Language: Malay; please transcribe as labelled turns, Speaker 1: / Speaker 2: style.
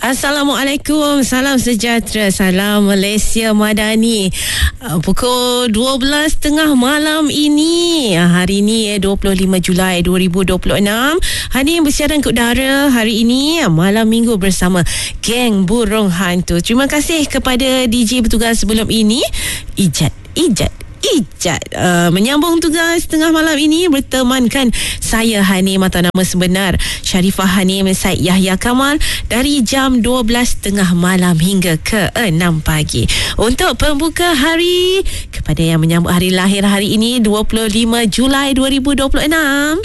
Speaker 1: Assalamualaikum, salam sejahtera, salam Malaysia Madani. Pukul 12.30 malam ini, hari ini 25 Julai 2026. Hani bersiaran ke udara hari ini malam minggu bersama geng Burung Hantu. Terima kasih kepada DJ bertugas sebelum ini, Ijat menyambung tugas tengah malam ini bertemankan saya Hani, mata nama sebenar Sharifah Hanim Said Yahya Kamal, dari jam 12.30 malam hingga ke 6 pagi. Untuk pembuka hari, kepada yang menyambut hari lahir hari ini 25 Julai 2026,